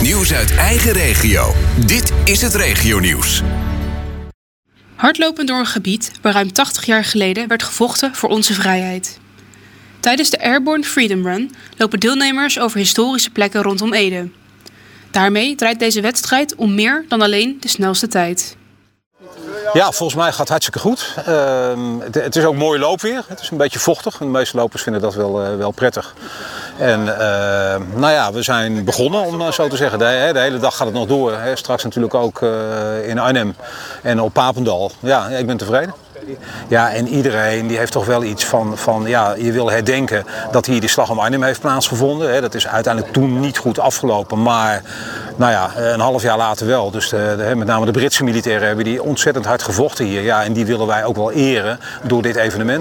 Nieuws uit eigen regio. Dit is het regionieuws. Hardlopend door een gebied waar ruim 80 jaar geleden werd gevochten voor onze vrijheid. Tijdens de Airborne Freedom Run lopen deelnemers over historische plekken rondom Ede. Daarmee draait deze wedstrijd om meer dan alleen de snelste tijd. Ja, volgens mij gaat het hartstikke goed. Het is ook mooi loopweer. Het is een beetje vochtig. De meeste lopers vinden dat wel prettig. En we zijn begonnen, om zo te zeggen. De hele dag gaat het nog door. Straks natuurlijk ook in Arnhem en op Papendal. Ja, ik ben tevreden. Ja, en iedereen die heeft toch wel iets van je wil herdenken dat hier die slag om Arnhem heeft plaatsgevonden. Dat is uiteindelijk toen niet goed afgelopen, maar een half jaar later wel. Dus met name de Britse militairen hebben die ontzettend hard gevochten hier. Ja, en die willen wij ook wel eren door dit evenement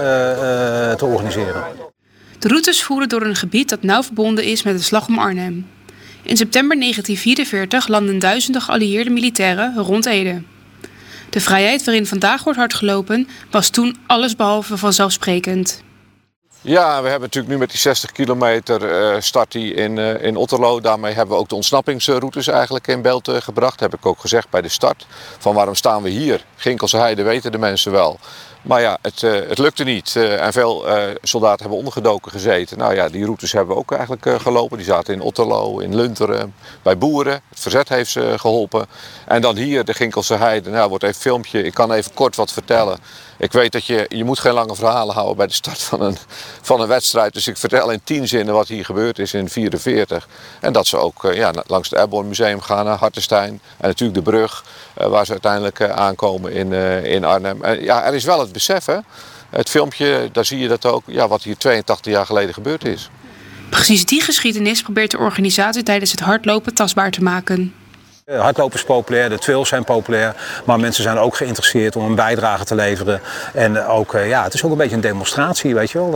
te organiseren. De routes voeren door een gebied dat nauw verbonden is met de slag om Arnhem. In september 1944 landden duizenden geallieerde militairen rond Ede. De vrijheid waarin vandaag wordt hardgelopen was toen allesbehalve vanzelfsprekend. Ja, we hebben natuurlijk nu met die 60 kilometer start die in Otterlo. Daarmee hebben we ook de ontsnappingsroutes eigenlijk in beeld gebracht. Dat heb ik ook gezegd bij de start. Van waarom staan we hier? Ginkelse Heide weten de mensen wel. Maar ja, het lukte niet en veel soldaten hebben ondergedoken gezeten. Nou ja, die routes hebben we ook eigenlijk gelopen. Die zaten in Otterlo, in Lunteren, bij boeren. Het verzet heeft ze geholpen. En dan hier, de Ginkelse Heide. Nou, wordt even filmpje. Ik kan even kort wat vertellen. Ik weet dat je moet geen lange verhalen houden bij de start van een wedstrijd. Dus ik vertel in 10 zinnen wat hier gebeurd is in 1944. En dat ze ook langs het Airborne Museum gaan naar Hartenstein. En natuurlijk de brug waar ze uiteindelijk aankomen in Arnhem. En er is wel het besef, hè. Het filmpje, daar zie je dat ook, wat hier 82 jaar geleden gebeurd is. Precies die geschiedenis probeert de organisatie tijdens het hardlopen tastbaar te maken. Hardlopen is populair, de trails zijn populair, maar mensen zijn ook geïnteresseerd om een bijdrage te leveren. En ook, het is ook een beetje een demonstratie, weet je wel.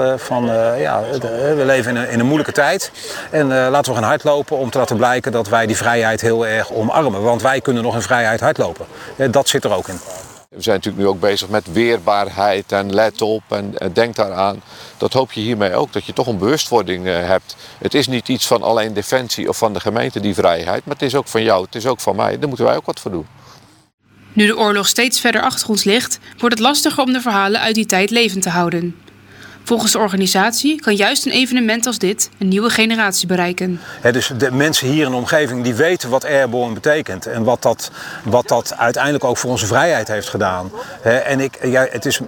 We leven in een moeilijke tijd en laten we gaan hardlopen om te laten blijken dat wij die vrijheid heel erg omarmen. Want wij kunnen nog in vrijheid hardlopen. Dat zit er ook in. We zijn natuurlijk nu ook bezig met weerbaarheid en let op en denk daaraan. Dat hoop je hiermee ook, dat je toch een bewustwording hebt. Het is niet iets van alleen Defensie of van de gemeente, die vrijheid. Maar het is ook van jou, het is ook van mij. Daar moeten wij ook wat voor doen. Nu de oorlog steeds verder achter ons ligt, wordt het lastiger om de verhalen uit die tijd levend te houden. Volgens de organisatie kan juist een evenement als dit een nieuwe generatie bereiken. Dus de mensen hier in de omgeving die weten wat Airborne betekent en wat dat uiteindelijk ook voor onze vrijheid heeft gedaan. En het is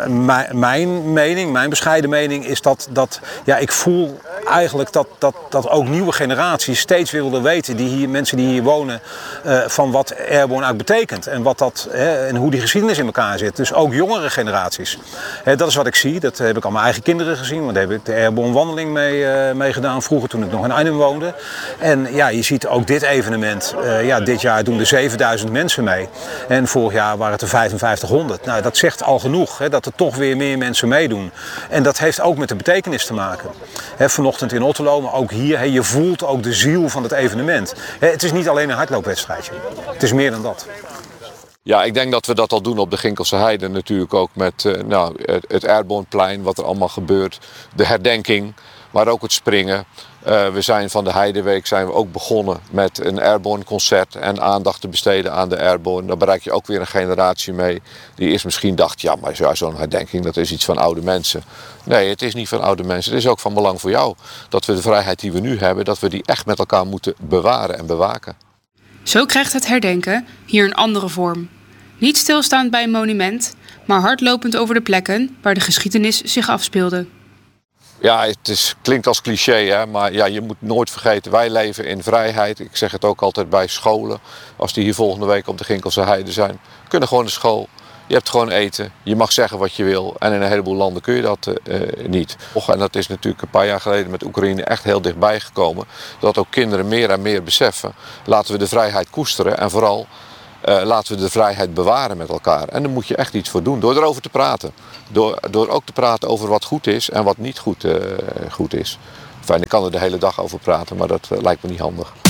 mijn mening, mijn bescheiden mening is dat ik voel eigenlijk dat ook nieuwe generaties steeds weer willen weten, mensen die hier wonen, van wat Airborne eigenlijk betekent en en hoe die geschiedenis in elkaar zit. Dus ook jongere generaties. Dat is wat ik zie. Dat heb ik al mijn eigen kinderen gezien, want daar heb ik de Airborne wandeling mee gedaan vroeger toen ik nog in Arnhem woonde. En je ziet ook dit evenement. Dit jaar doen er 7000 mensen mee. En vorig jaar waren het er 5500. Nou, dat zegt al genoeg, dat er toch weer meer mensen meedoen. En dat heeft ook met de betekenis te maken. Vanochtend in Otterlo, maar ook hier, je voelt ook de ziel van het evenement. Het is niet alleen een hardloopwedstrijdje. Het is meer dan dat. Ja, ik denk dat we dat al doen op de Ginkelse Heide natuurlijk ook met het Airborneplein, wat er allemaal gebeurt. De herdenking, maar ook het springen. We zijn van de Heideweek ook begonnen met een Airborne concert en aandacht te besteden aan de Airborne. Dan bereik je ook weer een generatie mee die eerst misschien dacht, maar zo'n herdenking dat is iets van oude mensen. Nee, het is niet van oude mensen. Het is ook van belang voor jou dat we de vrijheid die we nu hebben, dat we die echt met elkaar moeten bewaren en bewaken. Zo krijgt het herdenken hier een andere vorm. Niet stilstaand bij een monument, maar hardlopend over de plekken waar de geschiedenis zich afspeelde. Ja, het klinkt als cliché, hè? Maar je moet nooit vergeten, wij leven in vrijheid. Ik zeg het ook altijd bij scholen, als die hier volgende week op de Ginkelse Heide zijn. Kunnen gewoon naar school, je hebt gewoon eten, je mag zeggen wat je wil. En in een heleboel landen kun je dat niet. En dat is natuurlijk een paar jaar geleden met Oekraïne echt heel dichtbij gekomen. Dat ook kinderen meer en meer beseffen, laten we de vrijheid koesteren en vooral laten we de vrijheid bewaren met elkaar. En daar moet je echt iets voor doen, door erover te praten. Door ook te praten over wat goed is en wat niet goed is. Enfin, ik kan er de hele dag over praten, maar dat lijkt me niet handig.